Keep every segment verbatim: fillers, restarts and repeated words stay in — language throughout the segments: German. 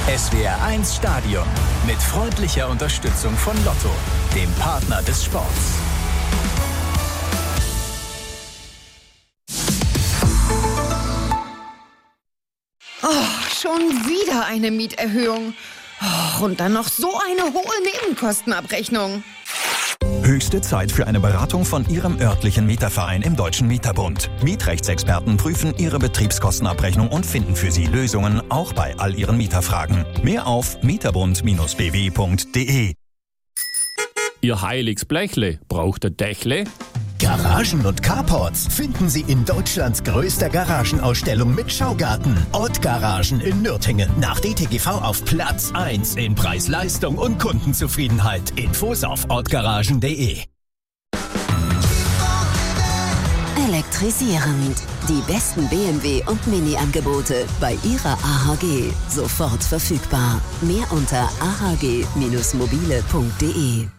S W R eins Stadion mit freundlicher Unterstützung von Lotto, dem Partner des Sports. Oh, schon wieder eine Mieterhöhung. Oh, und dann noch so eine hohe Nebenkostenabrechnung. Höchste Zeit für eine Beratung von Ihrem örtlichen Mieterverein im Deutschen Mieterbund. Mietrechtsexperten prüfen Ihre Betriebskostenabrechnung und finden für Sie Lösungen, auch bei all Ihren Mieterfragen. Mehr auf mieterbund Bindestrich b w punkt d e. Ihr heiliges Blechle, braucht ihr Dächle? Garagen und Carports finden Sie in Deutschlands größter Garagenausstellung mit Schaugarten. Ott Garagen in Nürtingen. Nach D T G V auf Platz eins in Preis-Leistung und Kundenzufriedenheit. Infos auf ottgaragen punkt d e. Elektrisierend. Die besten B M W und Mini-Angebote bei Ihrer A H G. Sofort verfügbar. Mehr unter a h g Bindestrich mobile punkt d e.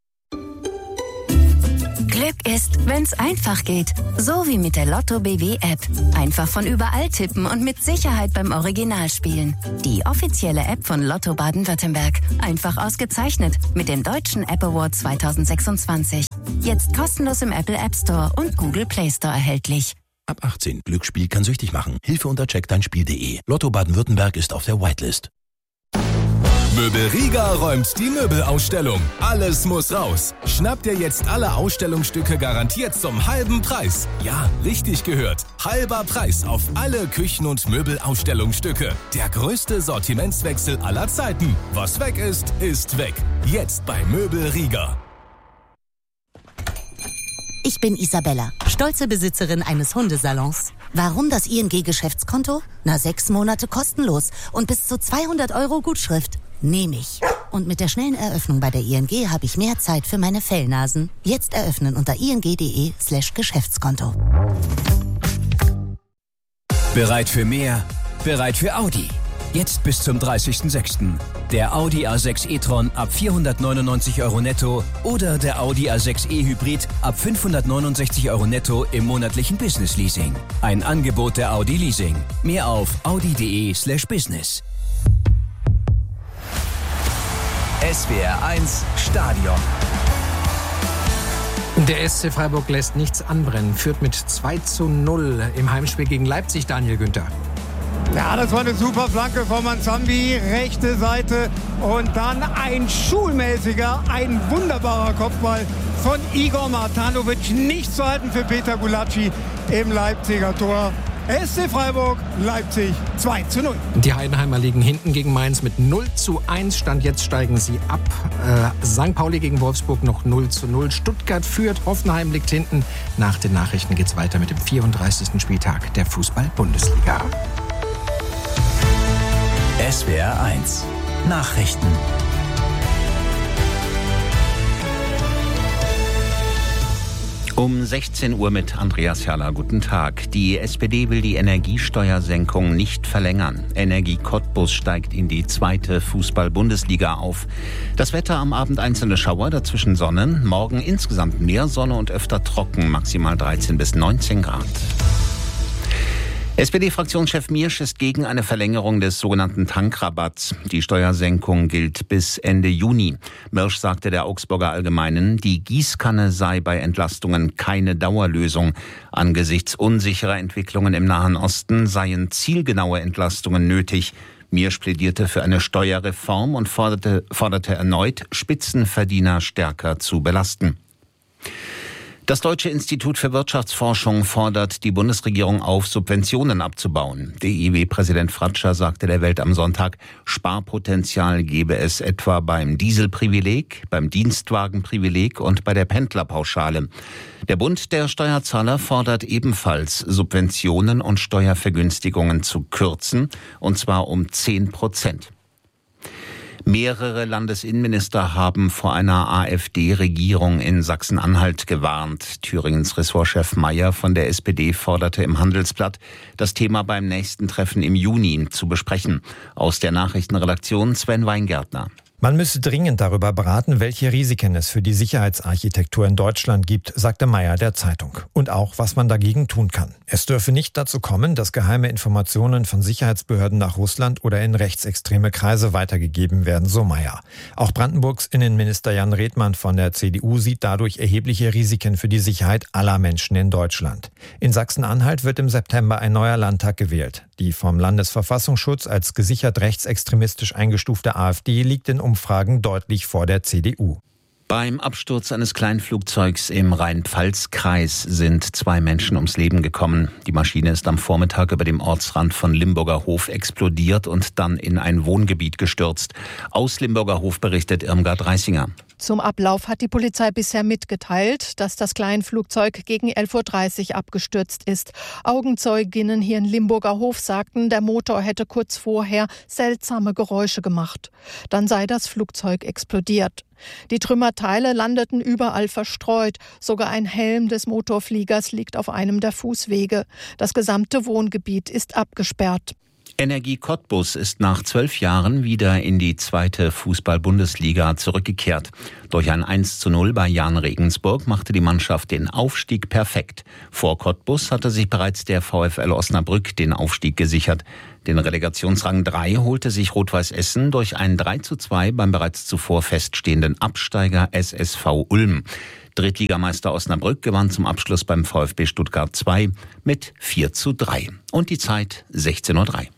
Glück ist, wenn's einfach geht. So wie mit der Lotto B W App. Einfach von überall tippen und mit Sicherheit beim Original spielen. Die offizielle App von Lotto Baden-Württemberg. Einfach ausgezeichnet mit dem Deutschen App Award zwanzig sechsundzwanzig. Jetzt kostenlos im Apple App Store und Google Play Store erhältlich. Ab achtzehn. Glücksspiel kann süchtig machen. Hilfe unter check dein spiel punkt d e. Lotto Baden-Württemberg ist auf der Whitelist. Möbel Rieger räumt die Möbelausstellung. Alles muss raus. Schnappt ihr jetzt alle Ausstellungsstücke garantiert zum halben Preis. Ja, richtig gehört. Halber Preis auf alle Küchen- und Möbelausstellungsstücke. Der größte Sortimentswechsel aller Zeiten. Was weg ist, ist weg. Jetzt bei Möbel Rieger. Ich bin Isabella, stolze Besitzerin eines Hundesalons. Warum das I N G-Geschäftskonto? Na, sechs Monate kostenlos und bis zu zweihundert Euro Gutschrift. Nehme ich. Und mit der schnellen Eröffnung bei der I N G habe ich mehr Zeit für meine Fellnasen. Jetzt eröffnen unter ing punkt d e slash Geschäftskonto. Bereit für mehr? Bereit für Audi. Jetzt bis zum dreißigsten sechsten Der Audi A sechs e-tron ab vierhundertneunundneunzig Euro netto oder der Audi A sechs e Hybrid ab fünfhundertneunundsechzig Euro netto im monatlichen Business Leasing. Ein Angebot der Audi Leasing. Mehr auf audi punkt d e slash business. S W R eins Stadion. Der S C Freiburg lässt nichts anbrennen, führt mit zwei zu null im Heimspiel gegen Leipzig, Daniel Günther. Ja, das war eine super Flanke von Manzambi, rechte Seite und dann ein schulmäßiger, ein wunderbarer Kopfball von Igor Martanovic. Nicht zu halten für Peter Gulacsi im Leipziger Tor. S C Freiburg, Leipzig zwei zu null. Die Heidenheimer liegen hinten gegen Mainz mit null zu eins. Stand jetzt steigen sie ab. Äh, Sankt Pauli gegen Wolfsburg noch null zu null. Stuttgart führt, Hoffenheim liegt hinten. Nach den Nachrichten geht's weiter mit dem vierunddreißigsten Spieltag der Fußball-Bundesliga. S W R eins Nachrichten. Um sechzehn Uhr mit Andreas Herrler. Guten Tag. Die S P D will die Energiesteuersenkung nicht verlängern. Energie Cottbus steigt in die zweite Fußball-Bundesliga auf. Das Wetter am Abend einzelne Schauer, dazwischen Sonne. Morgen insgesamt mehr Sonne und öfter trocken, maximal dreizehn bis neunzehn Grad. S P D-Fraktionschef Miersch ist gegen eine Verlängerung des sogenannten Tankrabatts. Die Steuersenkung gilt bis Ende Juni. Miersch sagte der Augsburger Allgemeinen, die Gießkanne sei bei Entlastungen keine Dauerlösung. Angesichts unsicherer Entwicklungen im Nahen Osten seien zielgenaue Entlastungen nötig. Miersch plädierte für eine Steuerreform und forderte, forderte erneut, Spitzenverdiener stärker zu belasten. Das Deutsche Institut für Wirtschaftsforschung fordert die Bundesregierung auf, Subventionen abzubauen. D I W-Präsident Fratscher sagte der Welt am Sonntag, Sparpotenzial gebe es etwa beim Dieselprivileg, beim Dienstwagenprivileg und bei der Pendlerpauschale. Der Bund der Steuerzahler fordert ebenfalls, Subventionen und Steuervergünstigungen zu kürzen, und zwar um zehn Prozent. Mehrere Landesinnenminister haben vor einer AfD-Regierung in Sachsen-Anhalt gewarnt. Thüringens Ressortchef Mayer von der S P D forderte im Handelsblatt, das Thema beim nächsten Treffen im Juni zu besprechen. Aus der Nachrichtenredaktion Sven Weingärtner. Man müsse dringend darüber beraten, welche Risiken es für die Sicherheitsarchitektur in Deutschland gibt, sagte Mayer der Zeitung. Und auch, was man dagegen tun kann. Es dürfe nicht dazu kommen, dass geheime Informationen von Sicherheitsbehörden nach Russland oder in rechtsextreme Kreise weitergegeben werden, so Mayer. Auch Brandenburgs Innenminister Jan Redmann von der C D U sieht dadurch erhebliche Risiken für die Sicherheit aller Menschen in Deutschland. In Sachsen-Anhalt wird im September ein neuer Landtag gewählt. Die vom Landesverfassungsschutz als gesichert rechtsextremistisch eingestufte AfD liegt in Umfragen deutlich vor der C D U. Beim Absturz eines Kleinflugzeugs im Rhein-Pfalz-Kreis sind zwei Menschen ums Leben gekommen. Die Maschine ist am Vormittag über dem Ortsrand von Limburger Hof explodiert und dann in ein Wohngebiet gestürzt. Aus Limburger Hof berichtet Irmgard Reisinger. Zum Ablauf hat die Polizei bisher mitgeteilt, dass das Kleinflugzeug gegen elf Uhr dreißig abgestürzt ist. Augenzeuginnen hier in Limburger Hof sagten, der Motor hätte kurz vorher seltsame Geräusche gemacht. Dann sei das Flugzeug explodiert. Die Trümmerteile landeten überall verstreut. Sogar ein Helm des Motorfliegers liegt auf einem der Fußwege. Das gesamte Wohngebiet ist abgesperrt. Energie Cottbus ist nach zwölf Jahren wieder in die zweite Fußball-Bundesliga zurückgekehrt. Durch ein eins zu null bei Jahn Regensburg machte die Mannschaft den Aufstieg perfekt. Vor Cottbus hatte sich bereits der VfL Osnabrück den Aufstieg gesichert. Den Relegationsrang drei holte sich Rot-Weiß Essen durch ein drei zu zwei beim bereits zuvor feststehenden Absteiger S S V Ulm. Drittligameister Osnabrück gewann zum Abschluss beim VfB Stuttgart zwei mit vier zu drei. Und die Zeit sechzehn Uhr drei.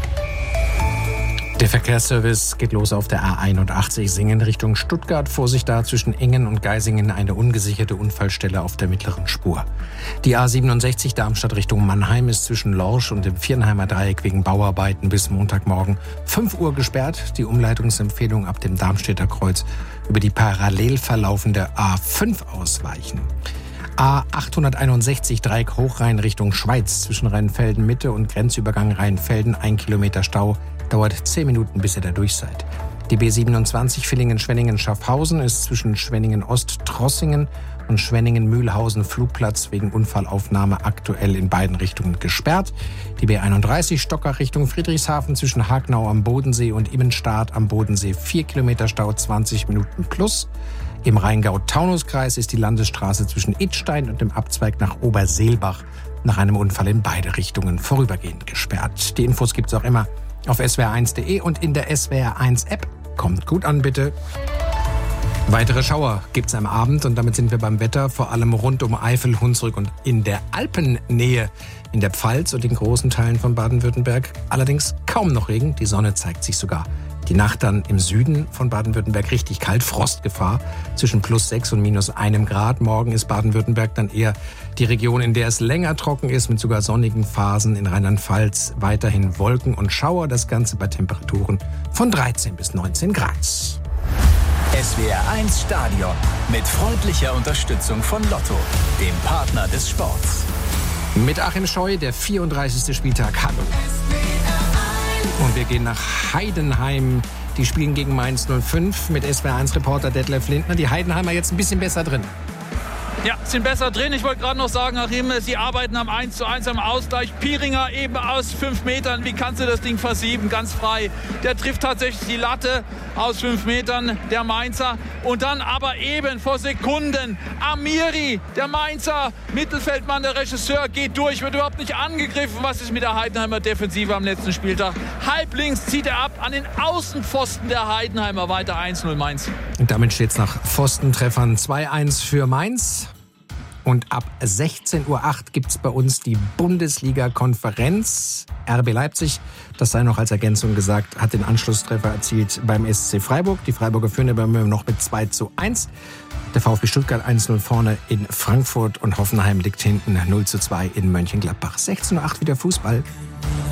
Der Verkehrsservice geht los auf der A einundachtzig Singen Richtung Stuttgart. Vorsicht da, zwischen Engen und Geisingen eine ungesicherte Unfallstelle auf der mittleren Spur. Die A siebenundsechzig Darmstadt Richtung Mannheim ist zwischen Lorsch und dem Viernheimer Dreieck wegen Bauarbeiten bis Montagmorgen fünf Uhr gesperrt. Die Umleitungsempfehlung ab dem Darmstädter Kreuz über die parallel verlaufende A fünf ausweichen. A achthunderteinundsechzig Dreieck Hochrhein Richtung Schweiz zwischen Rheinfelden Mitte und Grenzübergang Rheinfelden ein Kilometer Stau. Dauert zehn Minuten, bis ihr da durch seid. Die B siebenundzwanzig Villingen-Schwenningen-Schaffhausen ist zwischen Schwenningen-Ost-Trossingen und Schwenningen-Mühlhausen-Flugplatz wegen Unfallaufnahme aktuell in beiden Richtungen gesperrt. Die B einunddreißig Stockach Richtung Friedrichshafen zwischen Hagnau am Bodensee und Immenstadt am Bodensee vier Kilometer Stau, zwanzig Minuten plus. Im Rheingau-Taunus-Kreis ist die Landesstraße zwischen Idstein und dem Abzweig nach Oberseelbach nach einem Unfall in beide Richtungen vorübergehend gesperrt. Die Infos gibt's auch immer auf S W R eins punkt de und in der S W R eins App. Kommt gut an, bitte. Weitere Schauer gibt's am Abend und damit sind wir beim Wetter, vor allem rund um Eifel, Hunsrück und in der Alpennähe in der Pfalz und in großen Teilen von Baden-Württemberg. Allerdings kaum noch Regen, die Sonne zeigt sich sogar. Die Nacht dann im Süden von Baden-Württemberg richtig kalt, Frostgefahr zwischen plus sechs und minus einem Grad. Morgen ist Baden-Württemberg dann eher die Region, in der es länger trocken ist, mit sogar sonnigen Phasen. In Rheinland-Pfalz weiterhin Wolken und Schauer, das Ganze bei Temperaturen von dreizehn bis neunzehn Grad. S W R eins Stadion mit freundlicher Unterstützung von Lotto, dem Partner des Sports. Mit Achim Scheu, der vierunddreißigste Spieltag. Hallo. Und wir gehen nach Heidenheim. Die spielen gegen Mainz null fünf mit S W R eins Reporter Detlef Lindner. Die Heidenheimer jetzt ein bisschen besser drin. Ja, sind besser drin. Ich wollte gerade noch sagen, Achim, sie arbeiten am eins zu eins am Ausgleich. Pieringer eben aus fünf Metern. Wie kannst du das Ding versieben? Ganz frei. Der trifft tatsächlich die Latte aus fünf Metern, der Mainzer. Und dann aber eben vor Sekunden Amiri, der Mainzer Mittelfeldmann, der Regisseur, geht durch, wird überhaupt nicht angegriffen. Was ist mit der Heidenheimer Defensive am letzten Spieltag? Halblinks zieht er ab an den Außenpfosten der Heidenheimer. Weiter eins null Mainz. Und damit steht es nach Pfostentreffern zwei eins für Mainz. Und ab sechzehn Uhr acht gibt es bei uns die Bundesliga-Konferenz. R B Leipzig, das sei noch als Ergänzung gesagt, hat den Anschlusstreffer erzielt beim S C Freiburg. Die Freiburger führen aber noch mit zwei zu eins. Der VfB Stuttgart eins null vorne in Frankfurt und Hoffenheim liegt hinten null zu zwei in Mönchengladbach. sechzehn Uhr acht wieder Fußball.